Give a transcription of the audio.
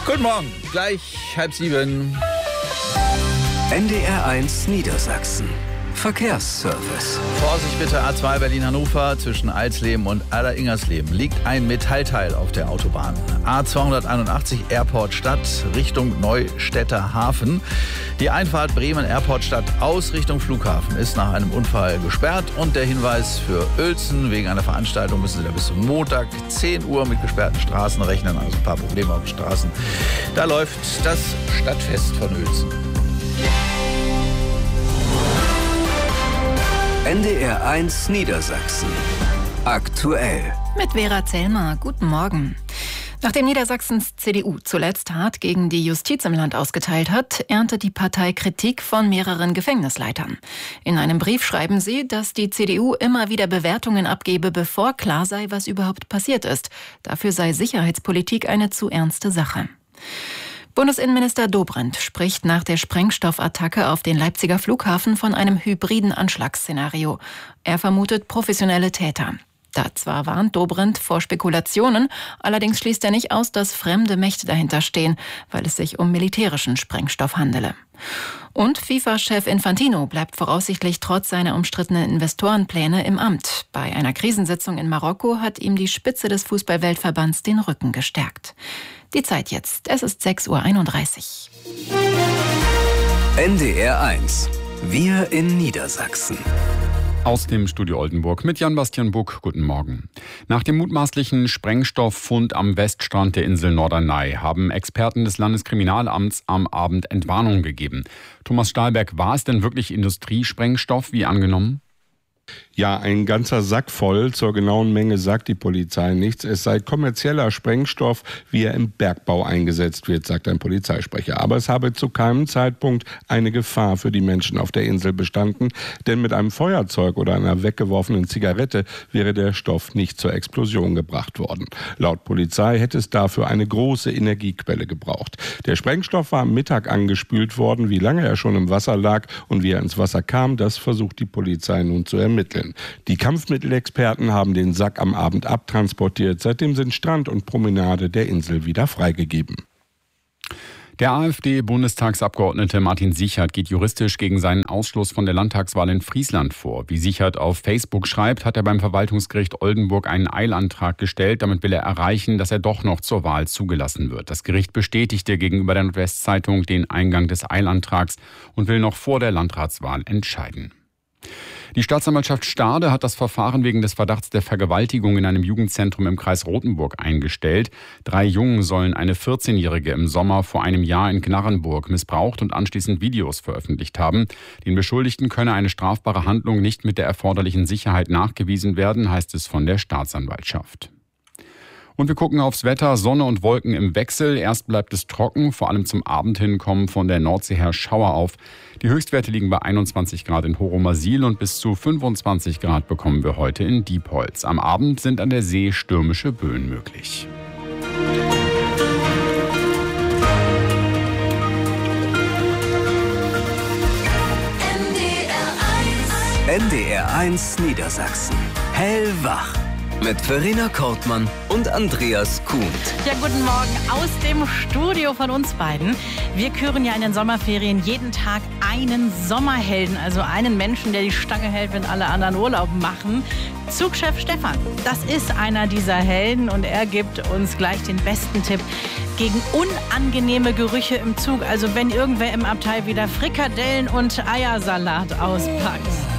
Guten Morgen, gleich 6:30. NDR1 Niedersachsen. Verkehrsservice. Vorsicht bitte, A2 Berlin-Hannover zwischen Alsleben und Aller-Ingersleben liegt ein Metallteil auf der Autobahn. A281 Airport Stadt Richtung Neustädter Hafen. Die Einfahrt Bremen-Airport Stadt aus Richtung Flughafen ist nach einem Unfall gesperrt. Und der Hinweis für Uelzen: wegen einer Veranstaltung müssen Sie da bis zum Montag 10 Uhr mit gesperrten Straßen rechnen. Also ein paar Probleme auf den Straßen. Da läuft das Stadtfest von Uelzen. NDR1 Niedersachsen. Aktuell. Mit Vera Zellmer. Guten Morgen. Nachdem Niedersachsens CDU zuletzt hart gegen die Justiz im Land ausgeteilt hat, erntet die Partei Kritik von mehreren Gefängnisleitern. In einem Brief schreiben sie, dass die CDU immer wieder Bewertungen abgebe, bevor klar sei, was überhaupt passiert ist. Dafür sei Sicherheitspolitik eine zu ernste Sache. Bundesinnenminister Dobrindt spricht nach der Sprengstoffattacke auf den Leipziger Flughafen von einem hybriden Anschlagsszenario. Er vermutet professionelle Täter. Da zwar warnt Dobrindt vor Spekulationen, allerdings schließt er nicht aus, dass fremde Mächte dahinter stehen, weil es sich um militärischen Sprengstoff handele. Und FIFA-Chef Infantino bleibt voraussichtlich trotz seiner umstrittenen Investorenpläne im Amt. Bei einer Krisensitzung in Marokko hat ihm die Spitze des Fußball-Weltverbands den Rücken gestärkt. Die Zeit jetzt. Es ist 6:31 Uhr. NDR1. Wir in Niedersachsen. Aus dem Studio Oldenburg mit Jan-Bastian Buck. Guten Morgen. Nach dem mutmaßlichen Sprengstofffund am Weststrand der Insel Norderney haben Experten des Landeskriminalamts am Abend Entwarnung gegeben. Thomas Stahlberg, war es denn wirklich Industriesprengstoff, wie angenommen? Ja, ein ganzer Sack voll. Zur genauen Menge sagt die Polizei nichts. Es sei kommerzieller Sprengstoff, wie er im Bergbau eingesetzt wird, sagt ein Polizeisprecher. Aber es habe zu keinem Zeitpunkt eine Gefahr für die Menschen auf der Insel bestanden. Denn mit einem Feuerzeug oder einer weggeworfenen Zigarette wäre der Stoff nicht zur Explosion gebracht worden. Laut Polizei hätte es dafür eine große Energiequelle gebraucht. Der Sprengstoff war am Mittag angespült worden. Wie lange er schon im Wasser lag und wie er ins Wasser kam, das versucht die Polizei nun zu ermitteln. Die Kampfmittelexperten haben den Sack am Abend abtransportiert. Seitdem sind Strand und Promenade der Insel wieder freigegeben. Der AfD-Bundestagsabgeordnete Martin Sichert geht juristisch gegen seinen Ausschluss von der Landtagswahl in Friesland vor. Wie Sichert auf Facebook schreibt, hat er beim Verwaltungsgericht Oldenburg einen Eilantrag gestellt. Damit will er erreichen, dass er doch noch zur Wahl zugelassen wird. Das Gericht bestätigte gegenüber der Nordwestzeitung den Eingang des Eilantrags und will noch vor der Landratswahl entscheiden. Die Staatsanwaltschaft Stade hat das Verfahren wegen des Verdachts der Vergewaltigung in einem Jugendzentrum im Kreis Rothenburg eingestellt. 3 Jungen sollen eine 14-Jährige im Sommer vor einem Jahr in Knarrenburg missbraucht und anschließend Videos veröffentlicht haben. Den Beschuldigten könne eine strafbare Handlung nicht mit der erforderlichen Sicherheit nachgewiesen werden, heißt es von der Staatsanwaltschaft. Und wir gucken aufs Wetter. Sonne und Wolken im Wechsel. Erst bleibt es trocken, vor allem zum Abend hin kommen von der Nordsee her Schauer auf. Die Höchstwerte liegen bei 21 Grad in Horomasil und bis zu 25 Grad bekommen wir heute in Diepholz. Am Abend sind an der See stürmische Böen möglich. NDR1 Niedersachsen. Hellwach. Mit Verena Kortmann und Andreas Kuhnt. Ja, guten Morgen aus dem Studio von uns beiden. Wir küren ja in den Sommerferien jeden Tag einen Sommerhelden, also einen Menschen, der die Stange hält, wenn alle anderen Urlaub machen. Zugchef Stefan, das ist einer dieser Helden und er gibt uns gleich den besten Tipp gegen unangenehme Gerüche im Zug. Also wenn irgendwer im Abteil wieder Frikadellen und Eiersalat auspackt.